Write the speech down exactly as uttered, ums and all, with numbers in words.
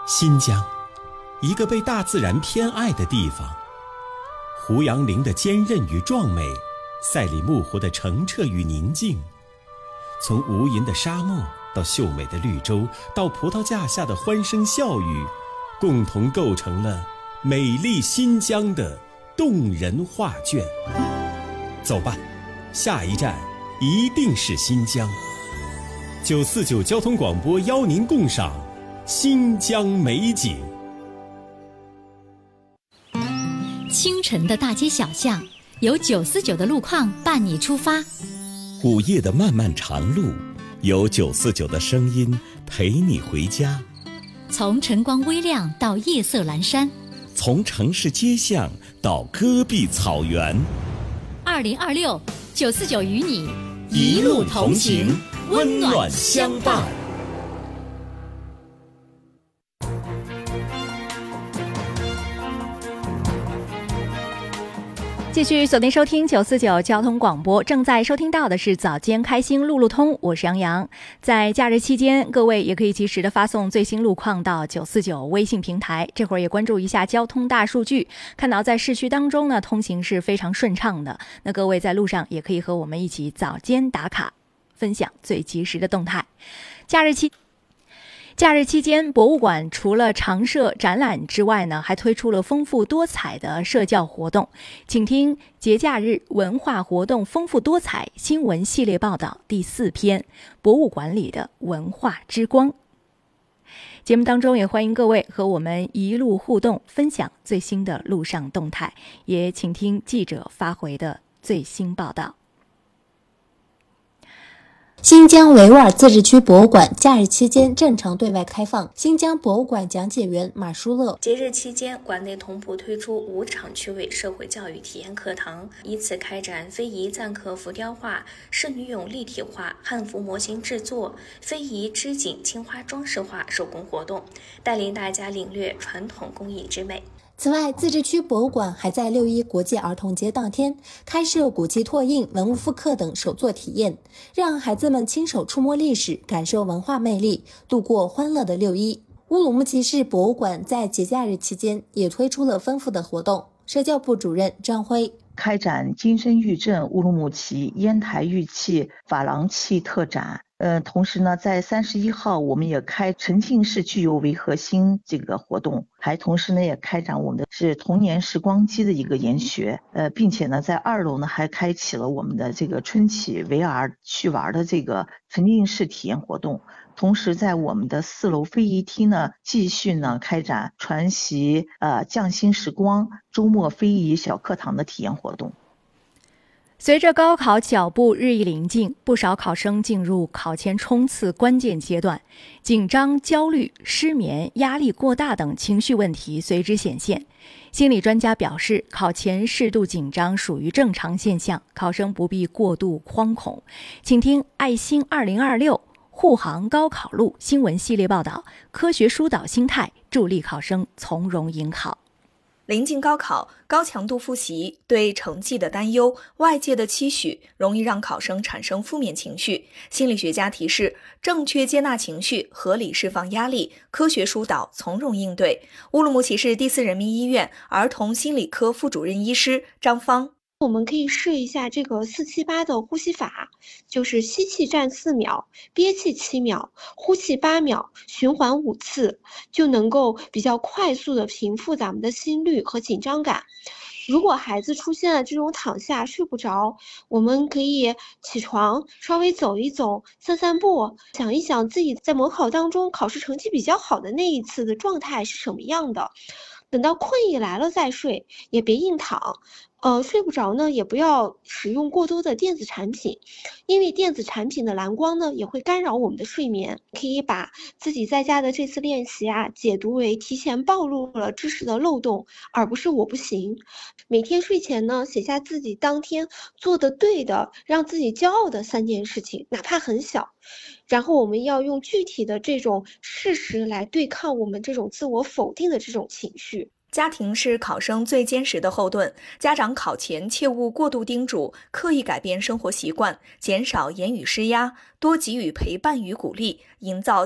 新疆，一个被大自然偏爱的地方。胡杨林的坚韧与壮美，赛里木湖的澄澈与宁静，从无垠的沙漠到秀美的绿洲，到葡萄架下的欢声笑语，共同构成了美丽新疆的动人画卷。走吧，下一站一定是新疆。九四九交通广播邀您共赏新疆美景。 清晨的大街小巷，有九四九的路况伴你出发； 午夜的漫漫长路，有九四九的声音陪你回家。 从晨光微亮到夜色阑珊， 从城市街巷到戈壁草原。 二零二六，九四九与你一路同行，温暖相伴。 继续锁定收听九四九交通广播，正在收听到的是早间开心路路通，我是杨洋。在假日期间，各位也可以及时的发送最新路况到九四九微信平台。这会儿也关注一下交通大数据，看到在市区当中呢，通行是非常顺畅的。那各位在路上也可以和我们一起早间打卡，分享最及时的动态。假日期假日期间，博物馆除了常设展览之外呢，还推出了丰富多彩的社教活动。请听节假日文化活动丰富多彩新闻系列报道第四篇：博物馆里的文化之光。节目当中也欢迎各位和我们一路互动，分享最新的路上动态，也请听记者发回的最新报道。 新疆维吾尔自治区博物馆假日期间正常对外开放。新疆博物馆讲解员马舒乐： 节日期间，馆内同步推出五场趣味社会教育体验课堂，依次开展非遗赞客浮雕画、仕女俑立体画、汉服模型制作、非遗织锦青花装饰画手工活动，带领大家领略传统工艺之美。 此外，自治区博物馆还在六一国际儿童节当天开设古籍拓印、文物复刻等手作体验，让孩子们亲手触摸历史，感受文化魅力，度过欢乐的六一。乌鲁木齐市博物馆在节假日期间也推出了丰富的活动。社教部主任张辉： 开展金身玉镇乌鲁木齐烟台玉器、珐琅器特展。呃，同时呢，在三十一号，我们也开沉浸式具有为核心这个活动，还同时呢也开展我们的是童年时光机的一个研学，呃，并且呢在二楼呢还开启了我们的这个春启 V R 去玩的这个沉浸式体验活动。同时在我们的四楼非遗厅呢，继续呢开展传习呃匠心时光周末非遗小课堂的体验活动。 随着高考脚步日益临近，不少考生进入考前冲刺关键阶段，紧张、焦虑、失眠、压力过大等情绪问题随之显现。心理专家表示，考前适度紧张属于正常现象，考生不必过度惶恐。请听爱心二零二六护航高考路新闻系列报道，科学疏导心态，助力考生从容迎考。 临近高考，高强度复习、对成绩的担忧、外界的期许，容易让考生产生负面情绪。心理学家提示，正确接纳情绪，合理释放压力，科学疏导，从容应对。乌鲁木齐市第四人民医院儿童心理科副主任医师张芳： 我们可以试一下这个四七八的呼吸法，就是吸气站四秒，憋气七秒，呼气八秒，循环五次，就能够比较快速的平复咱们的心率和紧张感。如果孩子出现了这种躺下睡不着，我们可以起床稍微走一走，散散步，想一想自己在模考当中考试成绩比较好的那一次的状态是什么样的。等到困意来了再睡，也别硬躺。呃，睡不着呢，也不要使用过多的电子产品，因为电子产品的蓝光呢，也会干扰我们的睡眠。可以把自己在家的这次练习啊，解读为提前暴露了知识的漏洞，而不是我不行。每天睡前呢，写下自己当天做的对的，让自己骄傲的三件事情，哪怕很小。然后我们要用具体的这种事实来对抗我们这种自我否定的这种情绪。 家庭是考生最坚实的后盾，家长考前切勿过度叮嘱，刻意改变生活习惯，减少言语施压，多给予陪伴与鼓励，营造